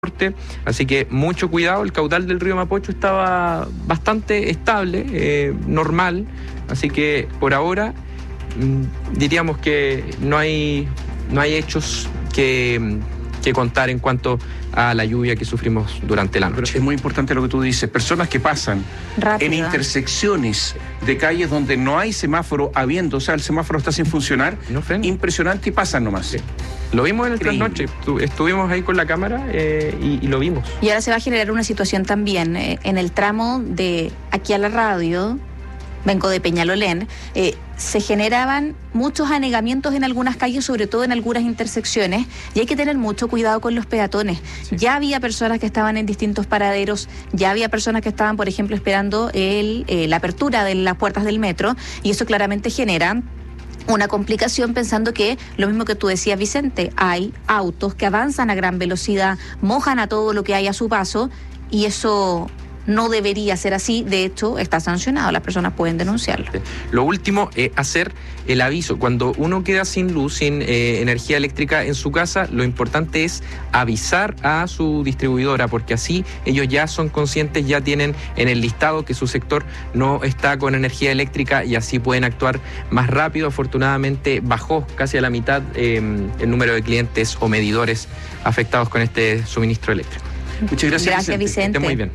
Así que mucho cuidado. El caudal del río Mapocho estaba bastante estable, normal, así que por ahora diríamos que no hay hechos que contar en cuanto a la lluvia que sufrimos durante la noche. Pero es muy importante lo que tú dices, personas que pasan en intersecciones de calles donde no hay semáforo habiendo, o sea, el semáforo está sin funcionar, impresionante, y pasan nomás. Sí. Lo vimos en el trasnoche, estuvimos ahí con la cámara y lo vimos. Y ahora se va a generar una situación también en el tramo de aquí a la radio, vengo de Peñalolén, se generaban muchos anegamientos en algunas calles, sobre todo en algunas intersecciones, y hay que tener mucho cuidado con los peatones. Sí. Ya había personas que estaban en distintos paraderos, ya había personas que estaban, por ejemplo, esperando la apertura de las puertas del metro, y eso claramente genera una complicación, pensando que, lo mismo que tú decías, Vicente, hay autos que avanzan a gran velocidad, mojan a todo lo que hay a su paso, y eso no debería ser así. De hecho, está sancionado, las personas pueden denunciarlo. Lo último es hacer el aviso. Cuando uno queda sin luz, sin energía eléctrica en su casa, lo importante es avisar a su distribuidora, porque así ellos ya son conscientes, ya tienen en el listado que su sector no está con energía eléctrica, y así pueden actuar más rápido. Afortunadamente bajó casi a la mitad el número de clientes o medidores afectados con este suministro eléctrico. Muchas gracias. Gracias, Vicente. Muy bien.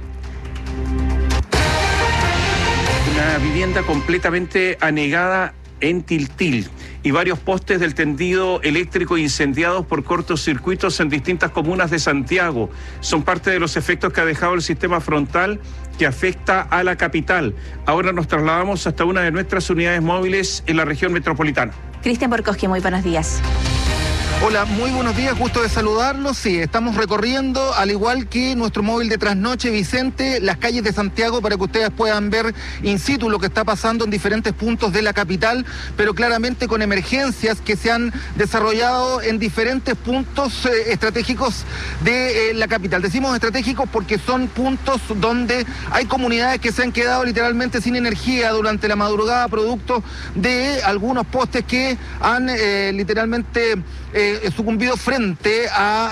Una vivienda completamente anegada en Tiltil y varios postes del tendido eléctrico incendiados por cortocircuitos en distintas comunas de Santiago. Son parte de los efectos que ha dejado el sistema frontal que afecta a la capital. Ahora nos trasladamos hasta una de nuestras unidades móviles en la región metropolitana. Cristian Borkowski, muy buenos días. Hola, muy buenos días, gusto de saludarlos. Sí, estamos recorriendo, al igual que nuestro móvil de trasnoche, Vicente, las calles de Santiago para que ustedes puedan ver in situ lo que está pasando en diferentes puntos de la capital, pero claramente con emergencias que se han desarrollado en diferentes puntos estratégicos de la capital. Decimos estratégicos porque son puntos donde hay comunidades que se han quedado literalmente sin energía durante la madrugada, producto de algunos postes que han literalmente sucumbido frente a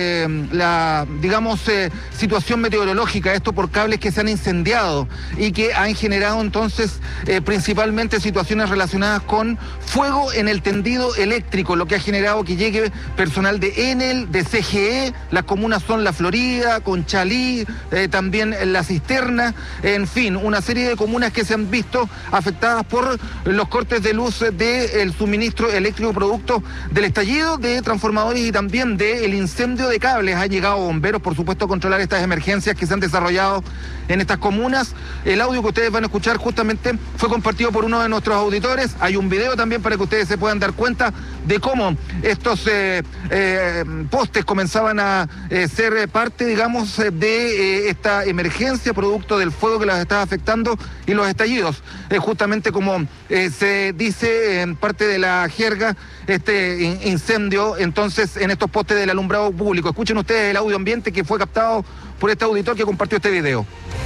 la situación meteorológica, esto por cables que se han incendiado y que han generado entonces principalmente situaciones relacionadas con fuego en el tendido eléctrico, lo que ha generado que llegue personal de Enel, de CGE, las comunas son La Florida, Conchalí, también La Cisterna, en fin, una serie de comunas que se han visto afectadas por los cortes de luz del suministro eléctrico producto del estallido de transformadores y también del incendio de cables. Han llegado bomberos, por supuesto, a controlar estas emergencias que se han desarrollado en estas comunas. El audio que ustedes van a escuchar justamente fue compartido por uno de nuestros auditores. Hay un video también para que ustedes se puedan dar cuenta de cómo estos postes comenzaban a ser parte, digamos, de esta emergencia producto del fuego que las estaba afectando y los estallidos. Justamente como se dice en parte de la jerga, este incendio entonces en estos postes del alumbrado público. Escuchen ustedes el audio ambiente que fue captado por este auditor que compartió este video.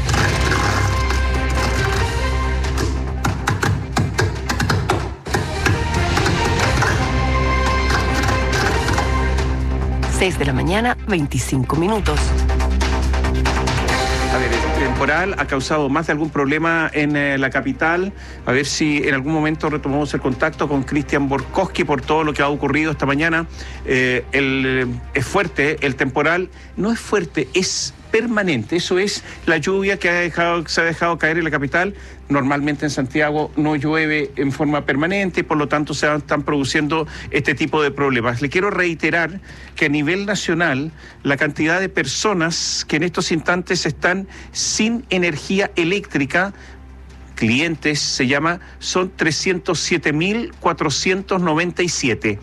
De la mañana, 25 minutos. A ver, el temporal ha causado más de algún problema en la capital. A ver si en algún momento retomamos el contacto con Cristian Borkowski por todo lo que ha ocurrido esta mañana. Es fuerte, el temporal no es fuerte, es permanente. Eso es la lluvia que se ha dejado caer en la capital. Normalmente en Santiago no llueve en forma permanente, por lo tanto se están produciendo este tipo de problemas. Le quiero reiterar que a nivel nacional la cantidad de personas que en estos instantes están sin energía eléctrica, clientes se llama, son 307.497.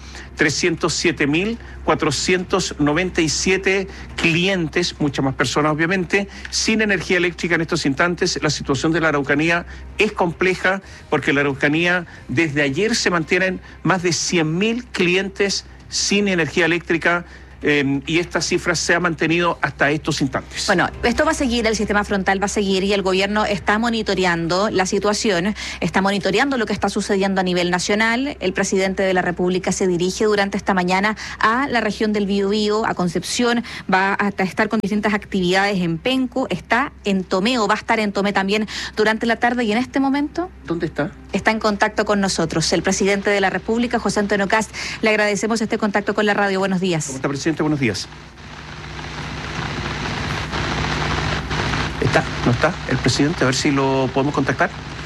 307.497 clientes, muchas más personas obviamente, sin energía eléctrica en estos instantes. La situación de la Araucanía es compleja porque la Araucanía desde ayer se mantienen más de 100.000 clientes sin energía eléctrica. y esta cifra se ha mantenido hasta estos instantes. Bueno, esto va a seguir, el sistema frontal va a seguir y el gobierno está monitoreando la situación, está monitoreando lo que está sucediendo a nivel nacional. El presidente de la República se dirige durante esta mañana a la región del Biobío, a Concepción, va a estar con distintas actividades en Penco, está en Tomé o va a estar en Tomé también durante la tarde y en este momento... ¿Dónde está? Está en contacto con nosotros el presidente de la República, José Antonio Kast. Le agradecemos este contacto con la radio. Buenos días. ¿Cómo está, presidente? Buenos días. ¿Está? ¿No está el presidente? A ver si lo podemos contactar.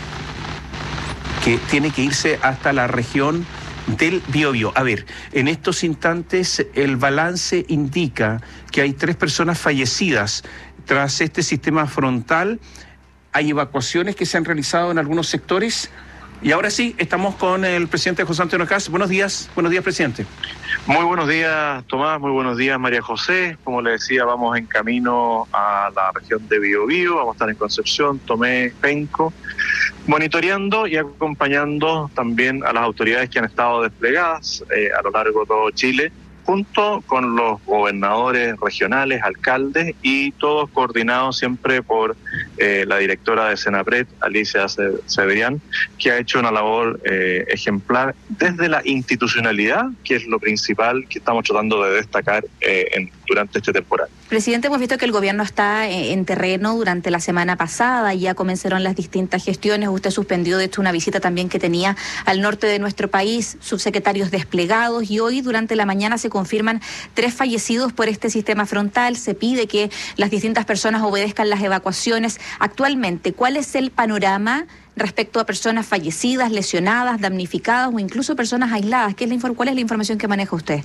Que tiene que irse hasta la región del Biobío. A ver, en estos instantes el balance indica que hay 3 personas fallecidas tras este sistema frontal. Hay evacuaciones que se han realizado en algunos sectores. Y ahora sí, estamos con el presidente José Antonio Kast. Buenos días, presidente. Muy buenos días, Tomás, muy buenos días, María José. Como le decía, vamos en camino a la región de Biobío, vamos a estar en Concepción, Tomé, Penco, monitoreando y acompañando también a las autoridades que han estado desplegadas a lo largo de todo Chile, junto con los gobernadores regionales, alcaldes y todos coordinados siempre por la directora de Senapred, Alicia Severian, que ha hecho una labor ejemplar desde la institucionalidad, que es lo principal que estamos tratando de destacar durante este temporal. Presidente, hemos visto que el gobierno está en terreno durante la semana pasada, ya comenzaron las distintas gestiones, usted suspendió de hecho una visita también que tenía al norte de nuestro país, subsecretarios desplegados, y hoy durante la mañana se confirman 3 fallecidos por este sistema frontal, se pide que las distintas personas obedezcan las evacuaciones. Actualmente, ¿cuál es el panorama respecto a personas fallecidas, lesionadas, damnificadas o incluso personas aisladas? ¿Cuál es la información que maneja usted?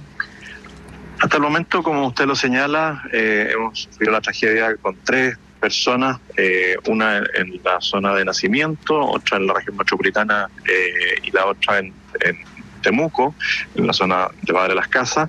Hasta el momento, como usted lo señala, hemos sufrido la tragedia con 3 personas, una en la zona de nacimiento, otra en la región metropolitana y la otra en Temuco, en la zona de Padre Las Casas,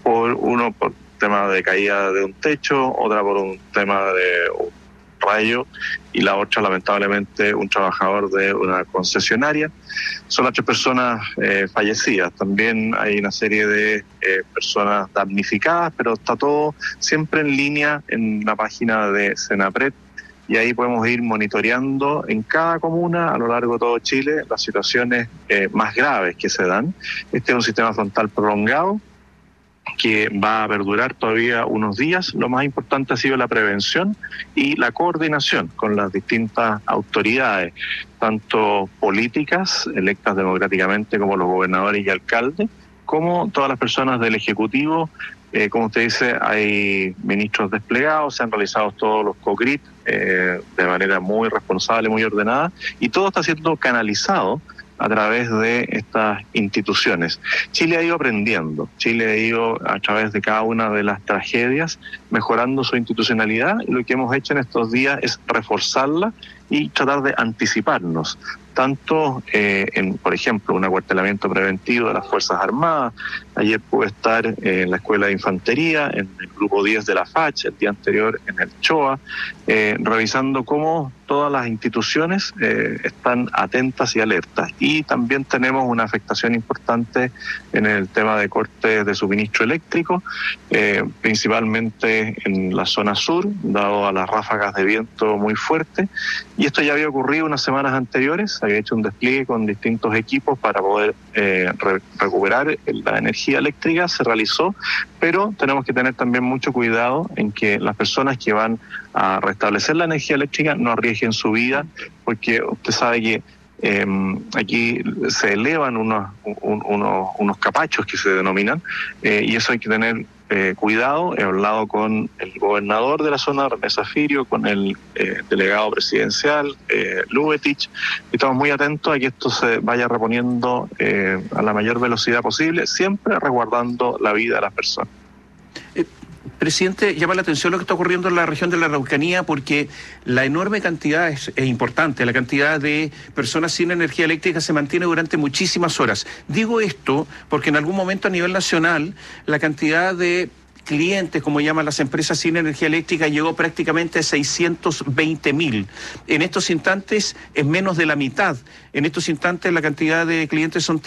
uno por tema de caída de un techo, otra por un tema de un rayo y la otra lamentablemente un trabajador de una concesionaria. Son las 3 personas fallecidas. También hay una serie de personas damnificadas, pero está todo siempre en línea en la página de Senapred y ahí podemos ir monitoreando en cada comuna a lo largo de todo Chile las situaciones más graves que se dan. Este es un sistema frontal prolongado que va a perdurar todavía unos días. Lo más importante ha sido la prevención y la coordinación con las distintas autoridades, tanto políticas, electas democráticamente, como los gobernadores y alcaldes, como todas las personas del Ejecutivo. Como usted dice, hay ministros desplegados, se han realizado todos los COGRIT de manera muy responsable, muy ordenada, y todo está siendo canalizado a través de estas instituciones. Chile ha ido aprendiendo, Chile ha ido a través de cada una de las tragedias mejorando su institucionalidad, y lo que hemos hecho en estos días es reforzarla y tratar de anticiparnos, tanto en, por ejemplo, un acuartelamiento preventivo de las Fuerzas Armadas. Ayer pude estar en la Escuela de Infantería, en el grupo 10 de la FACH, el día anterior en el CHOA, revisando cómo todas las instituciones están atentas y alertas. Y también tenemos una afectación importante en el tema de cortes de suministro eléctrico, principalmente en la zona sur, dado a las ráfagas de viento muy fuertes. Y esto ya había ocurrido unas semanas anteriores, había hecho un despliegue con distintos equipos para poder recuperar la energía eléctrica, se realizó, pero tenemos que tener también mucho cuidado en que las personas que van a restablecer la energía eléctrica no arriesguen su vida, porque usted sabe que aquí se elevan unos capachos que se denominan, y eso hay que tener cuidado. He hablado con el gobernador de la zona, René Zafirio, con el delegado presidencial, Lubetich, y estamos muy atentos a que esto se vaya reponiendo a la mayor velocidad posible, siempre resguardando la vida de las personas. Presidente, llama la atención lo que está ocurriendo en la región de la Araucanía, porque la enorme cantidad es importante, la cantidad de personas sin energía eléctrica se mantiene durante muchísimas horas. Digo esto porque en algún momento a nivel nacional la cantidad de clientes, como llaman las empresas sin energía eléctrica, llegó prácticamente a 620.000. En estos instantes es menos de la mitad. En estos instantes la cantidad de clientes son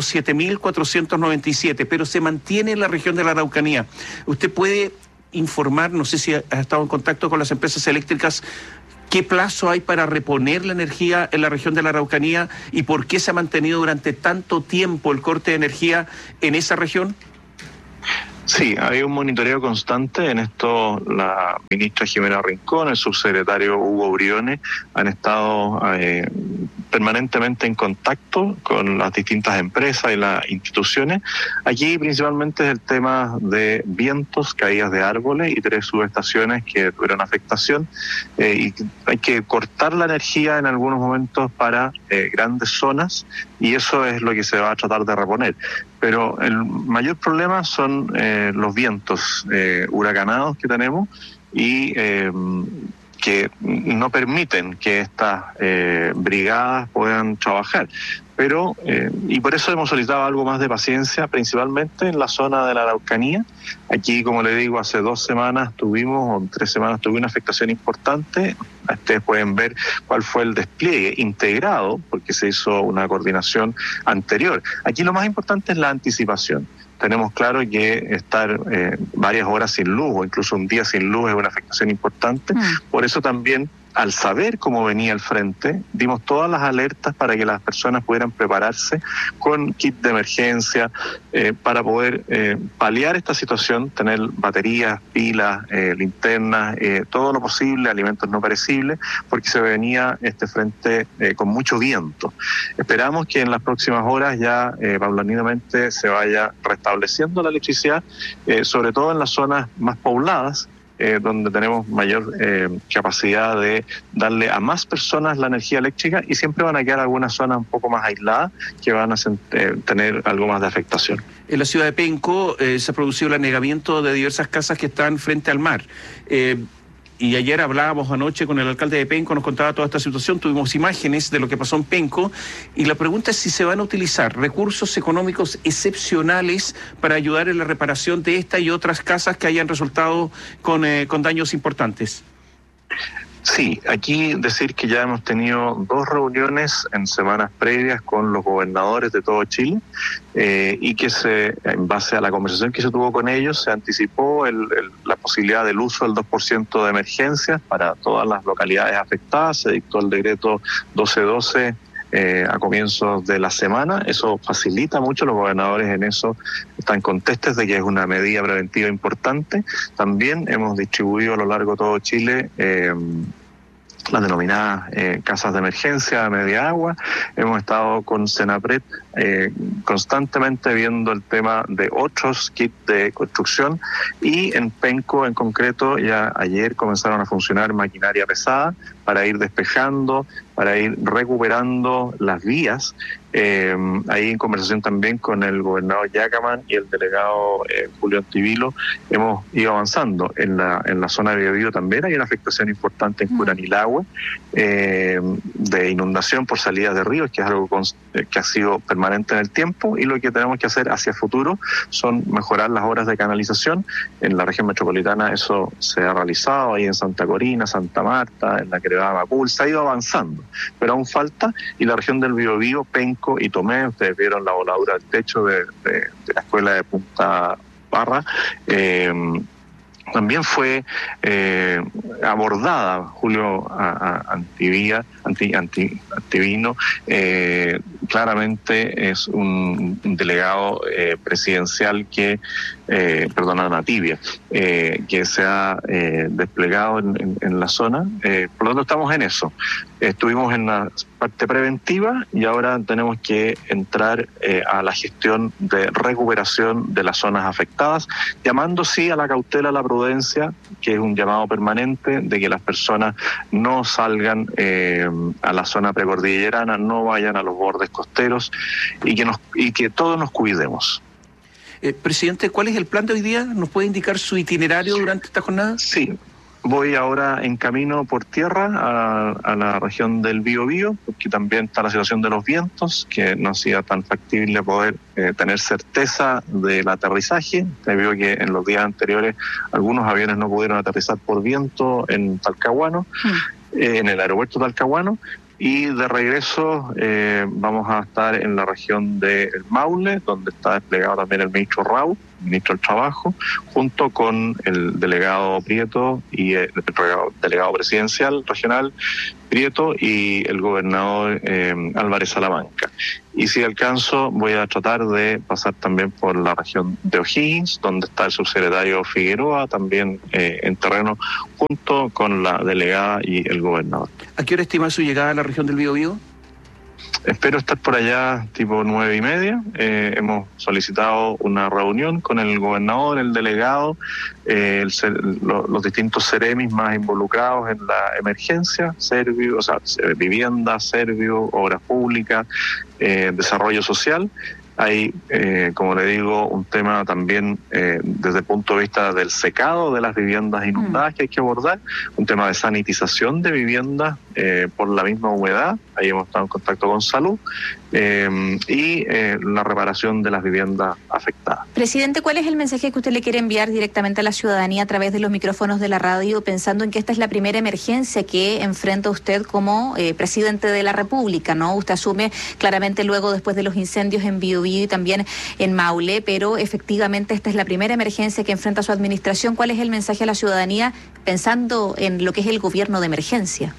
307.497, pero se mantiene en la región de la Araucanía. Usted puede informar, no sé si ha estado en contacto con las empresas eléctricas, ¿qué plazo hay para reponer la energía en la región de la Araucanía y por qué se ha mantenido durante tanto tiempo el corte de energía en esa región? Sí, hay un monitoreo constante. En esto la ministra Jimena Rincón, el subsecretario Hugo Briones han estado permanentemente en contacto con las distintas empresas y las instituciones. Aquí principalmente es el tema de vientos, caídas de árboles y 3 subestaciones que tuvieron afectación. Y hay que cortar la energía en algunos momentos para grandes zonas, y eso es lo que se va a tratar de reponer. Pero el mayor problema son los vientos huracanados que tenemos y que no permiten que estas brigadas puedan trabajar. Pero, y por eso hemos solicitado algo más de paciencia, principalmente en la zona de la Araucanía. Aquí, como le digo, hace 2 semanas o 3 semanas tuve una afectación importante. Ustedes pueden ver cuál fue el despliegue integrado, porque se hizo una coordinación anterior. Aquí lo más importante es la anticipación. Tenemos claro que estar varias horas sin luz o incluso un día sin luz es una afectación importante. Por eso también, al saber cómo venía el frente, dimos todas las alertas para que las personas pudieran prepararse con kit de emergencia para poder paliar esta situación, tener baterías, pilas, linternas, todo lo posible, alimentos no perecibles, porque se venía este frente con mucho viento. Esperamos que en las próximas horas ya paulatinamente se vaya restableciendo la electricidad, sobre todo en las zonas más pobladas, donde tenemos mayor capacidad de darle a más personas la energía eléctrica, y siempre van a quedar algunas zonas un poco más aisladas que van a tener algo más de afectación. En la ciudad de Penco se ha producido el anegamiento de diversas casas que están frente al mar. Y ayer hablábamos anoche con el alcalde de Penco, nos contaba toda esta situación, tuvimos imágenes de lo que pasó en Penco, y la pregunta es si se van a utilizar recursos económicos excepcionales para ayudar en la reparación de esta y otras casas que hayan resultado con daños importantes. Sí, aquí decir que ya hemos tenido 2 reuniones en semanas previas con los gobernadores de todo Chile, y que en base a la conversación que se tuvo con ellos, se anticipó la posibilidad del uso del 2% de emergencias para todas las localidades afectadas. Se dictó el decreto 1212 a comienzos de la semana. Eso facilita mucho, los gobernadores en eso están contestes de que es una medida preventiva importante. También hemos distribuido a lo largo de todo Chile las denominadas casas de emergencia a media agua. Hemos estado con Senapred constantemente viendo el tema de otros kits de construcción, y en Penco en concreto ya ayer comenzaron a funcionar maquinaria pesada para ir despejando, para ir recuperando las vías. Ahí en conversación también con el gobernador Yacaman y el delegado Julio Antivilo hemos ido avanzando. En la zona de Biobío también hay una afectación importante en Curanilahue, de inundación por salidas de ríos, que es algo que ha sido permanente en el tiempo, y lo que tenemos que hacer hacia futuro son mejorar las obras de canalización. En la región metropolitana eso se ha realizado, ahí en Santa Corina, Santa Marta, en la Quebrada Macul, se ha ido avanzando, pero aún falta. Y la región del Biobío, Penco y Tomé, ustedes vieron la voladura del techo de la escuela de Punta Parra, también fue abordada. Julio Antivino claramente es un delegado presidencial Nativia, que se ha desplegado en la zona. Por lo tanto, estamos en eso. Estuvimos en la parte preventiva y ahora tenemos que entrar a la gestión de recuperación de las zonas afectadas, llamando sí a la cautela, a la prudencia, que es un llamado permanente de que las personas no salgan a la zona precordillerana, no vayan a los bordes costeros, y que todos nos cuidemos. Presidente, ¿cuál es el plan de hoy día? ¿Nos puede indicar su itinerario durante esta jornada? Sí. Voy ahora en camino por tierra a la región del Biobío, porque también está la situación de los vientos, que no hacía tan factible poder tener certeza del aterrizaje. Debido a que en los días anteriores algunos aviones no pudieron aterrizar por viento en Talcahuano, en el aeropuerto de Talcahuano. Y de regreso vamos a estar en la región del Maule, donde está desplegado también el ministro Rau, ministro del Trabajo, junto con el delegado Prieto y el delegado presidencial regional Prieto y el gobernador Álvarez Salamanca. Y si alcanzo, voy a tratar de pasar también por la región de O'Higgins, donde está el subsecretario Figueroa, también en terreno, junto con la delegada y el gobernador. ¿A qué hora estima su llegada a la región del Biobío? Espero estar por allá tipo 9:30. Hemos solicitado una reunión con el gobernador, el delegado, los distintos seremis más involucrados en la emergencia, vivienda, Servio, obras públicas, desarrollo social. Hay, como le digo, un tema también desde el punto de vista del secado de las viviendas inundadas que hay que abordar, un tema de sanitización de viviendas por la misma humedad, ahí hemos estado en contacto con salud, y la reparación de las viviendas afectadas. Presidente, ¿cuál es el mensaje que usted le quiere enviar directamente a la ciudadanía a través de los micrófonos de la radio, pensando en que esta es la primera emergencia que enfrenta usted como presidente de la República, ¿no? Usted asume claramente luego después de los incendios en Biobío y también en Maule, pero efectivamente esta es la primera emergencia que enfrenta su administración. ¿Cuál es el mensaje a la ciudadanía pensando en lo que es el gobierno de emergencia?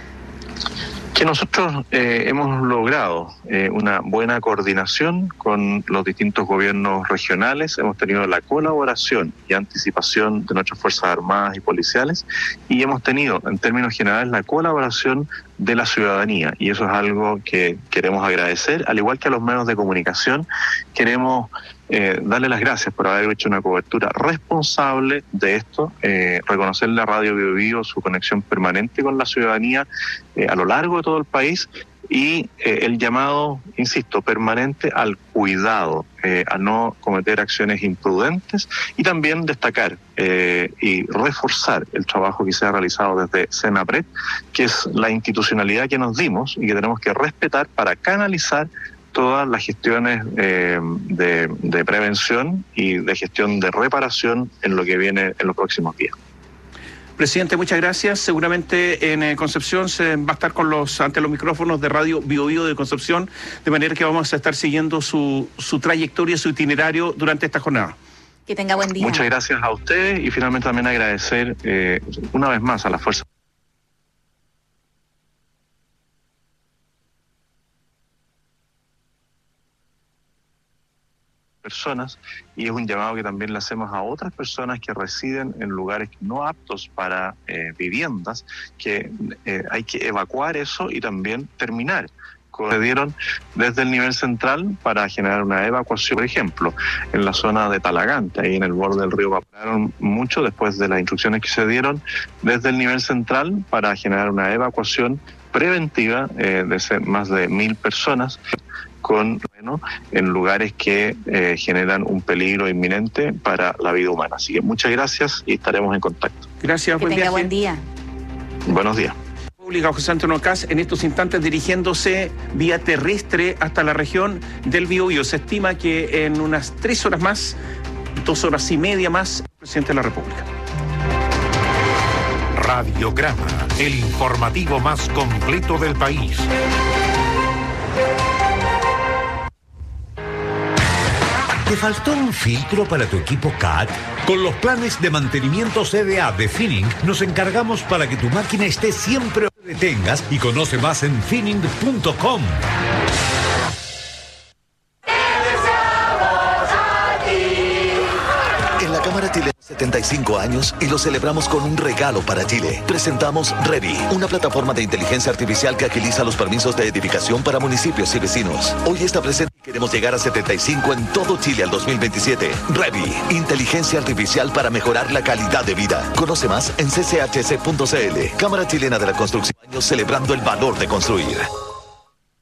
Que nosotros hemos logrado una buena coordinación con los distintos gobiernos regionales, hemos tenido la colaboración y anticipación de nuestras Fuerzas Armadas y policiales, y hemos tenido, en términos generales, la colaboración de la ciudadanía, y eso es algo que queremos agradecer, al igual que a los medios de comunicación. Queremos darle las gracias por haber hecho una cobertura responsable de esto, reconocerle a Radio Biobío su conexión permanente con la ciudadanía a lo largo de todo el país, y el llamado, insisto, permanente al cuidado, a no cometer acciones imprudentes, y también destacar y reforzar el trabajo que se ha realizado desde Senapred, que es la institucionalidad que nos dimos y que tenemos que respetar para canalizar todas las gestiones de prevención y de gestión de reparación en lo que viene en los próximos días. Presidente, muchas gracias. Seguramente en Concepción se va a estar ante los micrófonos de Radio Biobío de Concepción, de manera que vamos a estar siguiendo su trayectoria, su itinerario durante esta jornada. Que tenga buen día. Muchas gracias a ustedes y finalmente también agradecer una vez más a la Fuerza personas, y es un llamado que también le hacemos a otras personas que residen en lugares no aptos para viviendas, que hay que evacuar eso y también terminar. Procedieron desde el nivel central para generar una evacuación, por ejemplo, en la zona de Talagante, ahí en el borde del río evacuaron mucho después de las instrucciones que se dieron desde el nivel central para generar una evacuación preventiva de más de 1.000 personas en lugares que generan un peligro inminente para la vida humana. Así que muchas gracias y estaremos en contacto. Gracias, buen viaje. Buen día. Buenos días. José Antonio Kast en estos instantes dirigiéndose vía terrestre hasta la región del Biobío. Se estima que en unas 3 horas más, 2 horas y media más, el presidente de la República. Radiograma, el informativo más completo del país. ¿Te faltó un filtro para tu equipo CAT? Con los planes de mantenimiento CDA de Finning nos encargamos para que tu máquina esté siempre donde tengas, y conoce más en finning.com. En la Cámara Chilena 75 años y lo celebramos con un regalo para Chile. Presentamos Revi, una plataforma de inteligencia artificial que agiliza los permisos de edificación para municipios y vecinos. Hoy está presente y queremos llegar a 75 en todo Chile al 2027. Revi, inteligencia artificial para mejorar la calidad de vida. Conoce más en cchc.cl. Cámara Chilena de la Construcción, años celebrando el valor de construir.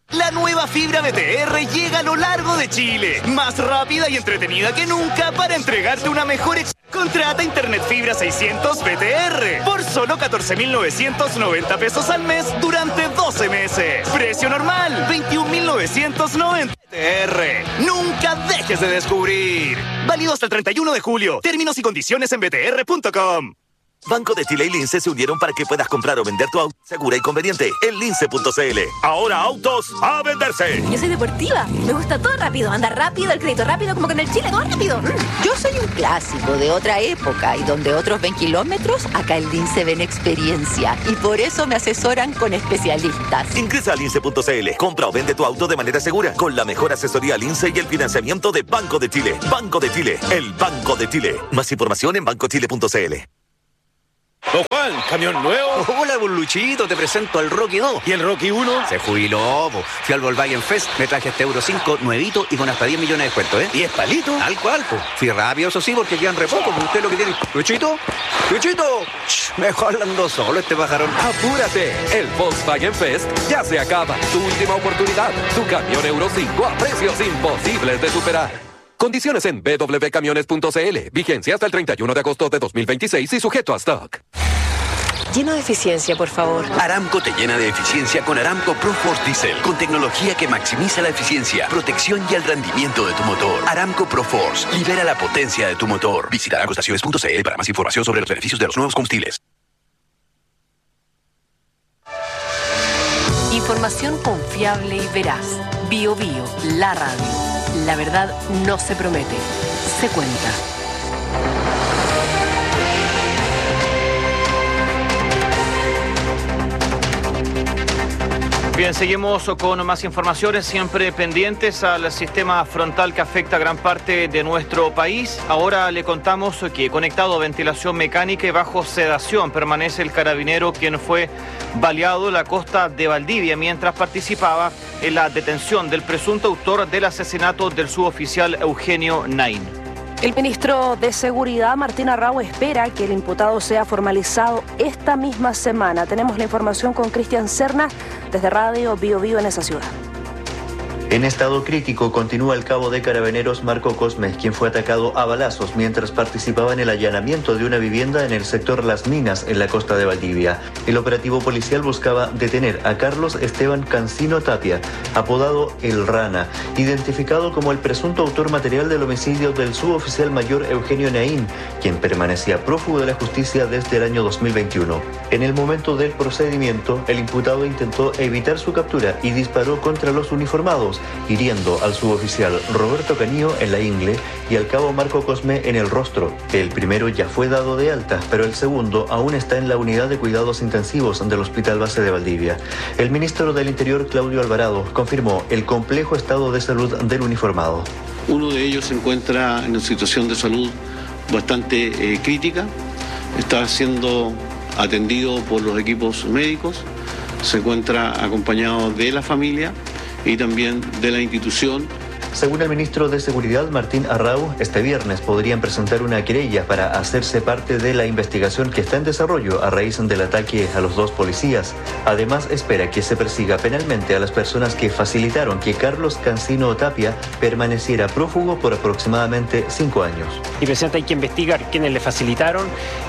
La nueva fibra BTR llega a lo largo de Chile. Más rápida y entretenida que nunca para entregarte una mejor Contrata Internet Fibra 600 BTR por solo 14.990 pesos al mes durante 12 meses. Precio normal, 21.990 BTR. Nunca dejes de descubrir. Válido hasta el 31 de julio. Términos y condiciones en btr.com. Banco de Chile y Lince se unieron para que puedas comprar o vender tu auto segura y conveniente en lince.cl. Ahora autos a venderse. Yo soy deportiva, me gusta todo rápido, andar rápido, el crédito rápido, como que en el Chile todo rápido. Yo soy un clásico de otra época y donde otros ven kilómetros, acá en Lince ven experiencia y por eso me asesoran con especialistas. Ingresa a lince.cl, compra o vende tu auto de manera segura con la mejor asesoría Lince y el financiamiento de Banco de Chile. Banco de Chile, el Banco de Chile. Más información en bancochile.cl. Don Juan, camión nuevo. Hola, Luchito, te presento al Rocky 2. ¿Y el Rocky 1? Se jubiló, po. Fui al Volkswagen Fest, me traje este Euro 5 nuevito y con hasta 10 millones de descuento, ¿eh? ¿10 palitos? Tal cual, po. Fui rápido, eso sí, porque quedan re poco, pues usted lo que tiene. ¡Luchito! ¡Luchito! Mejor ando solo este pajarón. ¡Apúrate! El Volkswagen Fest ya se acaba. Tu última oportunidad. Tu camión Euro 5 a precios imposibles de superar. Condiciones en www.camiones.cl. Vigencia hasta el 31 de agosto de 2026 y sujeto a stock. Lleno de eficiencia, por favor. Aramco te llena de eficiencia con Aramco ProForce Diesel, con tecnología que maximiza la eficiencia, protección y el rendimiento de tu motor. Aramco ProForce, libera la potencia de tu motor. Visita aramcoestaciones.cl para más información sobre los beneficios de los nuevos combustibles. Información confiable y veraz. Bio Bio, la radio. La verdad no se promete, se cuenta. Bien, seguimos con más informaciones, siempre pendientes al sistema frontal que afecta a gran parte de nuestro país. Ahora le contamos que conectado a ventilación mecánica y bajo sedación permanece el carabinero quien fue baleado en la costa de Valdivia mientras participaba en la detención del presunto autor del asesinato del suboficial Eugenio Nain. El ministro de Seguridad, Martín Arrau, espera que el imputado sea formalizado esta misma semana. Tenemos la información con Cristian Serna desde Radio Bio Bio en esa ciudad. En estado crítico continúa el cabo de Carabineros Marco Cosme, quien fue atacado a balazos mientras participaba en el allanamiento de una vivienda en el sector Las Minas, en la costa de Valdivia. El operativo policial buscaba detener a Carlos Esteban Cancino Tapia, apodado El Rana, identificado como el presunto autor material del homicidio del suboficial mayor Eugenio Nain, quien permanecía prófugo de la justicia desde el año 2021. En el momento del procedimiento, el imputado intentó evitar su captura y disparó contra los uniformados, hiriendo al suboficial Roberto Canío en la ingle y al cabo Marco Cosme en el rostro. El primero ya fue dado de alta, pero el segundo aún está en la unidad de cuidados intensivos del Hospital Base de Valdivia. El ministro del Interior, Claudio Alvarado, confirmó el complejo estado de salud del uniformado. Uno de ellos se encuentra en una situación de salud bastante crítica, está siendo atendido por los equipos médicos, se encuentra acompañado de la familia y también de la institución. Según el ministro de Seguridad, Martín Arrau, este viernes podrían presentar una querella para hacerse parte de la investigación que está en desarrollo a raíz del ataque a los dos policías. Además, espera que se persiga penalmente a las personas que facilitaron que Carlos Cancino Tapia permaneciera prófugo por aproximadamente 5 años. Y presidente, hay que investigar quiénes le facilitaron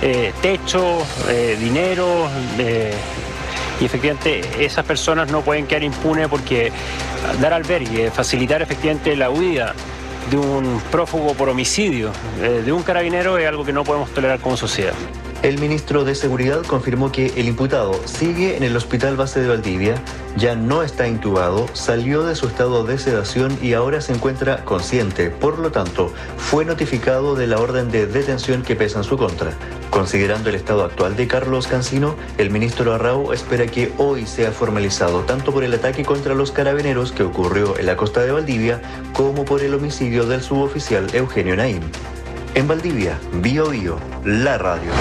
techo, dinero. Y efectivamente esas personas no pueden quedar impunes porque dar albergue, facilitar efectivamente la huida de un prófugo por homicidio de un carabinero es algo que no podemos tolerar como sociedad. El ministro de Seguridad confirmó que el imputado sigue en el Hospital Base de Valdivia, ya no está intubado, salió de su estado de sedación y ahora se encuentra consciente. Por lo tanto, fue notificado de la orden de detención que pesa en su contra. Considerando el estado actual de Carlos Cancino, el ministro Arrau espera que hoy sea formalizado tanto por el ataque contra los carabineros que ocurrió en la costa de Valdivia como por el homicidio del suboficial Eugenio Nain. En Valdivia, Bio Bio, la radio.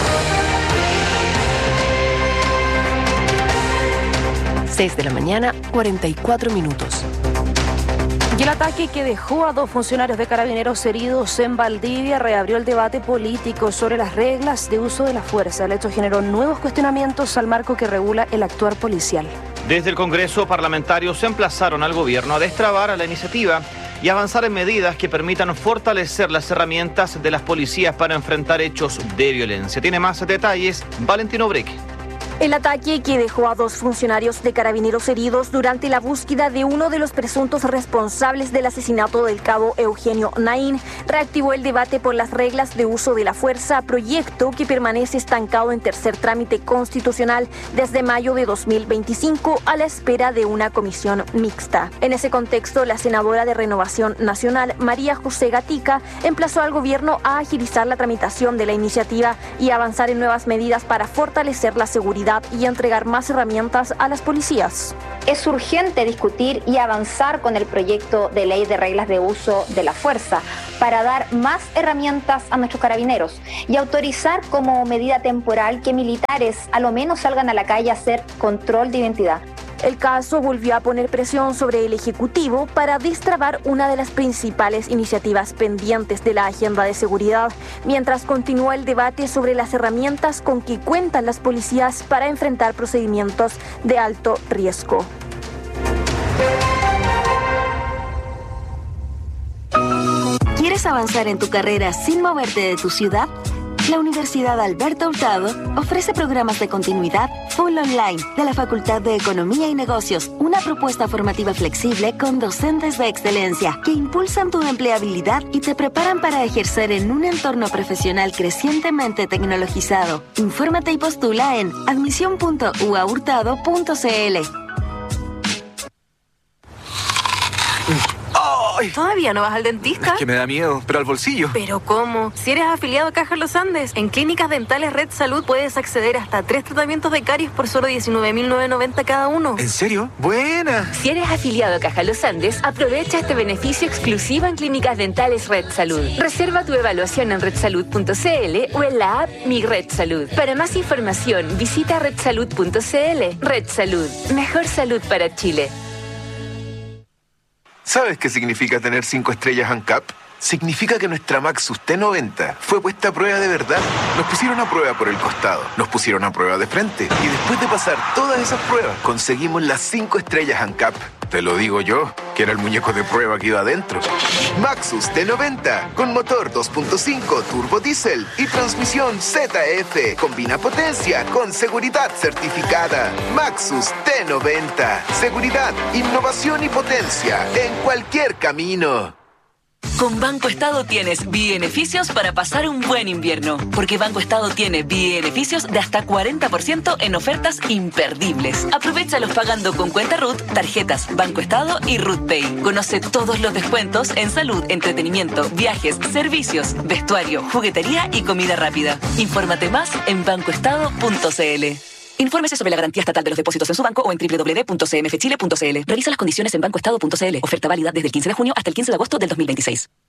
6 de la mañana, 44 minutos. Y el ataque que dejó a 2 funcionarios de Carabineros heridos en Valdivia reabrió el debate político sobre las reglas de uso de la fuerza. El hecho generó nuevos cuestionamientos al marco que regula el actuar policial. Desde el Congreso, parlamentarios emplazaron al gobierno a destrabar la iniciativa y avanzar en medidas que permitan fortalecer las herramientas de las policías para enfrentar hechos de violencia. Tiene más detalles Valentino Breque. El ataque que dejó a 2 funcionarios de Carabineros heridos durante la búsqueda de uno de los presuntos responsables del asesinato del cabo Eugenio Naín reactivó el debate por las reglas de uso de la fuerza, proyecto que permanece estancado en tercer trámite constitucional desde mayo de 2025 a la espera de una comisión mixta. En ese contexto, la senadora de Renovación Nacional, María José Gatica, emplazó al gobierno a agilizar la tramitación de la iniciativa y avanzar en nuevas medidas para fortalecer la seguridad y entregar más herramientas a las policías. Es urgente discutir y avanzar con el proyecto de ley de reglas de uso de la fuerza para dar más herramientas a nuestros carabineros y autorizar como medida temporal que militares a lo menos salgan a la calle a hacer control de identidad. El caso volvió a poner presión sobre el Ejecutivo para destrabar una de las principales iniciativas pendientes de la agenda de seguridad, mientras continúa el debate sobre las herramientas con que cuentan las policías para enfrentar procedimientos de alto riesgo. ¿Quieres avanzar en tu carrera sin moverte de tu ciudad? La Universidad Alberto Hurtado ofrece programas de continuidad full online de la Facultad de Economía y Negocios, una propuesta formativa flexible con docentes de excelencia que impulsan tu empleabilidad y te preparan para ejercer en un entorno profesional crecientemente tecnologizado. Infórmate y postula en admisión.uahurtado.cl. ¡Ay! ¿Todavía no vas al dentista? Es que me da miedo, pero al bolsillo. ¿Pero cómo? Si eres afiliado a Caja Los Andes, en Clínicas Dentales Red Salud puedes acceder hasta 3 tratamientos de caries por solo $19.990 cada uno. ¿En serio? ¡Buena! Si eres afiliado a Caja Los Andes, aprovecha este beneficio exclusivo en Clínicas Dentales Red Salud. Reserva tu evaluación en redsalud.cl o en la app Mi Red Salud. Para más información, visita redsalud.cl. Red Salud. Mejor salud para Chile. ¿Sabes qué significa tener 5 estrellas ANCAP? Significa que nuestra Maxus T90 fue puesta a prueba de verdad. Nos pusieron a prueba por el costado, nos pusieron a prueba de frente y después de pasar todas esas pruebas conseguimos las 5 estrellas ANCAP. Te lo digo yo, que era el muñeco de prueba que iba adentro. Maxus T90 con motor 2.5 turbo diésel y transmisión ZF. Combina potencia con seguridad certificada. Maxus T90. Seguridad, innovación y potencia en cualquier camino. Con Banco Estado tienes beneficios para pasar un buen invierno, porque Banco Estado tiene beneficios de hasta 40% en ofertas imperdibles. Aprovéchalos pagando con cuenta RUT, tarjetas Banco Estado y RUT Pay. Conoce todos los descuentos en salud, entretenimiento, viajes, servicios, vestuario, juguetería y comida rápida. Infórmate más en bancoestado.cl. Infórmese sobre la garantía estatal de los depósitos en su banco o en www.cmfchile.cl. Revisa las condiciones en bancoestado.cl. Oferta válida desde el 15 de junio hasta el 15 de agosto del 2026.